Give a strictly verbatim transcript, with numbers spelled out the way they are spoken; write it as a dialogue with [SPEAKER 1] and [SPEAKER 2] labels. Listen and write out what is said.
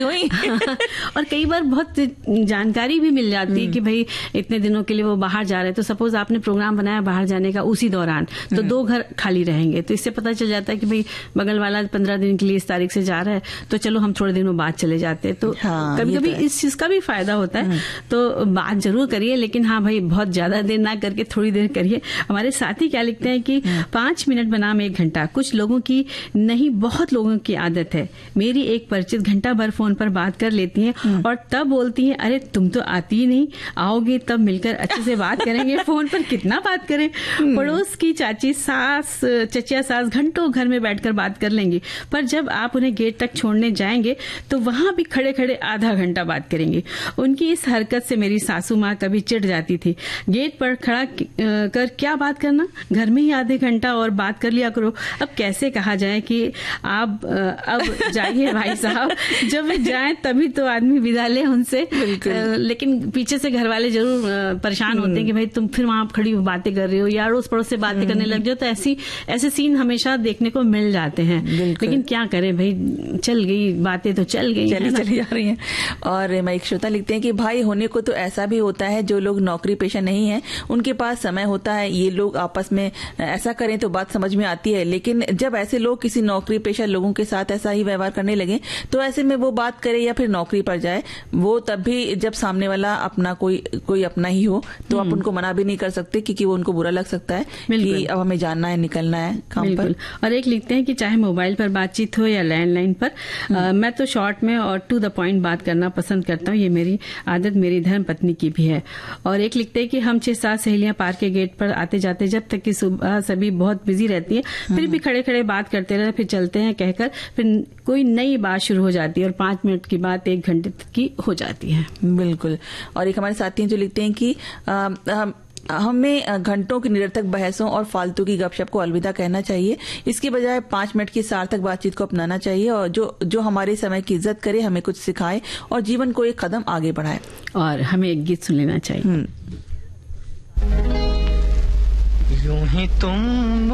[SPEAKER 1] और कई बार बहुत जानकारी भी मिल जाती है कि भाई इतने दिनों के लिए वो बाहर जा रहे हैं, तो सपोज आपने प्रोग्राम बनाया बाहर जाने का उसी दौरान, तो दो घर खाली रहेंगे, तो इससे पता चल जाता है कि भाई बगल वाला पंद्रह दिन के लिए इस तारीख से जा रहा है, तो चलो हम थोड़े दिनों बाद चले जाते हैं। तो
[SPEAKER 2] हाँ,
[SPEAKER 1] कभी कभी तो इस चीज का भी फायदा होता है। तो बात जरूर करिए, लेकिन हाँ भाई बहुत ज्यादा देर ना करके थोड़ी देर करिए। हमारे साथी क्या लिखते हैं कि पांच मिनट बनाम एक घंटा, कुछ लोगों की नहीं बहुत लोगों की आदत है। मेरी एक परिचित घंटा भर फोन पर बात कर लेती हैं और तब बोलती हैं अरे तुम तो आती ही नहीं, आओगे तब मिलकर अच्छे से बात करेंगे। फोन पर कितना बात करें। पड़ोस की चाची सास चचिया सास घंटों घर में बैठकर बात कर लेंगी, पर जब आप उन्हें गेट तक छोड़ने जाएंगे तो वहां भी खड़े खड़े आधा घंटा बात करेंगी। उनकी इस हरकत से मेरी सासू माँ कभी चिढ़ जाती थी। गेट पर खड़ा कर क्या बात करना, घर में ही आधे घंटा और बात कर लिया करो। अब कैसे कहा जाए कि आप अब जाइए भाई साहब, जब वे जाएं तभी तो आदमी विदा ले उनसे। लेकिन पीछे से घर वाले जरूर परेशान होते हैं कि भाई तुम फिर वहां खड़ी बातें कर रही हो या अड़ोस पड़ोस से बातें करने लग जाओ। तो ऐसी ऐसे सीन हमेशा देखने को मिल जाते हैं। लेकिन क्या करें भाई, चल गई बातें तो चल गई,
[SPEAKER 2] चली चली जा रही हैं। और एक श्रोता लिखते हैं कि भाई होने को तो ऐसा भी होता है, जो लोग नौकरी पेशा नहीं है उनके पास समय होता है, ये लोग आपस में ऐसा करें तो बात समझ में आती है। लेकिन जब ऐसे लोग किसी नौकरी पेशा लोगों के साथ ऐसा ही व्यवहार करने लगे तो ऐसे में वो बात करे या फिर नौकरी पर जाए, वो तब भी जब सामने वाला अपना कोई कोई अपना ही हो तो आप उनको मना भी नहीं कर सकते, क्योंकि वो उनको बुरा लग सकता है कि अब हमें जानना है, निकलना है काम पर।
[SPEAKER 1] और एक लिखते हैं कि चाहे मोबाइल पर बातचीत हो या लैंडलाइन पर, आ, मैं तो शॉर्ट में और टू द पॉइंट बात करना पसंद करता हूँ। ये मेरी आदत मेरी धर्म पत्नी की भी है। और एक लिखते हैं कि हम छह सात सहेलियां पार्क के गेट पर आते जाते, जब तक कि सुबह सभी बहुत बिजी रहती है, फिर भी खड़े खड़े बात करते रहते, फिर चलते हैं कहकर फिर कोई नई बात शुरू हो जाती है और पांच मिनट की बात एक घंटे तक की हो जाती है।
[SPEAKER 2] बिल्कुल। और एक हमारे साथी जो लिखते हैं कि आ, हम हमें घंटों की निरर्थक बहसों और फालतू की गपशप को अलविदा कहना चाहिए। इसके बजाय पांच मिनट की सार्थक बातचीत को अपनाना चाहिए, और जो जो हमारे समय की इज्जत करे, हमें कुछ सिखाए और जीवन को एक कदम आगे बढ़ाए।
[SPEAKER 1] और हमें एक गीत सुन लेना चाहिए।
[SPEAKER 3] यूं ही तुम